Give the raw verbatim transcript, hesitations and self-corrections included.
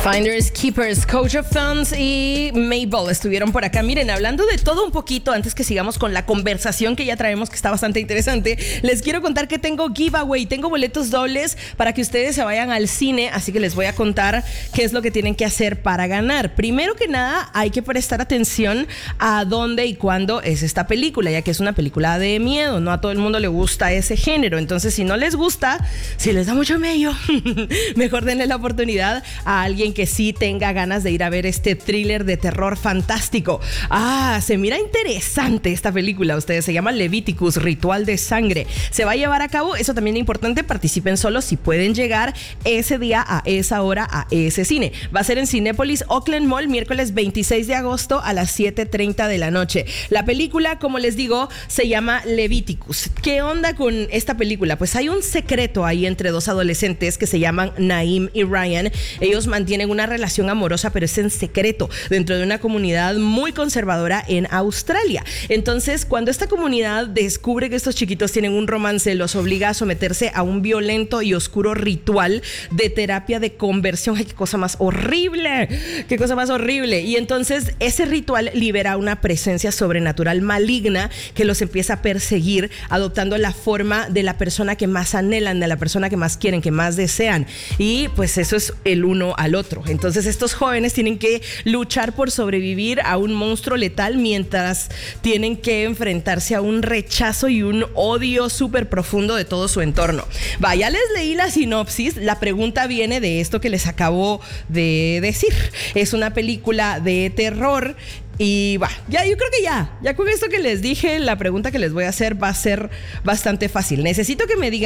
Finders Keepers, Coach of Thorns y Mabel estuvieron por acá. Miren, hablando de todo un poquito, antes que sigamos con la conversación que ya traemos, que está bastante interesante, les quiero contar que tengo giveaway, tengo boletos dobles para que ustedes se vayan al cine, así que les voy a contar qué es lo que tienen que hacer para ganar. Primero que nada, hay que prestar atención a dónde y cuándo es esta película, ya que es una película de miedo, no a todo el mundo le gusta ese género, entonces si no les gusta, si les da mucho miedo, mejor denle la oportunidad a alguien que sí tenga ganas de ir a ver este thriller de terror fantástico. Ah, se mira interesante esta película, ustedes, se llama Leviticus, Ritual de Sangre. Se va a llevar a cabo, eso también es importante, participen solo si pueden llegar ese día a esa hora a ese cine. Va a ser en Cinépolis Oakland Mall, miércoles veintiséis de agosto a las siete treinta de la noche. La película, como les digo, se llama Leviticus. ¿Qué onda con esta película? Pues hay un secreto ahí entre dos adolescentes que se llaman Naim y Ryan. Ellos mantienen una relación amorosa, pero es en secreto, dentro de una comunidad muy conservadora en Australia. Entonces, cuando esta comunidad descubre que estos chiquitos tienen un romance, los obliga a someterse a un violento y oscuro ritual de terapia de conversión. ¡Ay, qué cosa más horrible! ¡Qué cosa más horrible! Y entonces, ese ritual libera una presencia sobrenatural maligna que los empieza a perseguir, adoptando la forma de la persona que más anhelan, de la persona que más quieren, que más desean. Y pues eso es el uno al otro. Entonces estos jóvenes tienen que luchar por sobrevivir a un monstruo letal mientras tienen que enfrentarse a un rechazo y un odio súper profundo de todo su entorno. Va, ya les leí la sinopsis. La pregunta viene de esto que les acabo de decir. Es una película de terror. Y va, ya, yo creo que ya, ya con esto que les dije, la pregunta que les voy a hacer va a ser bastante fácil. Necesito que me digan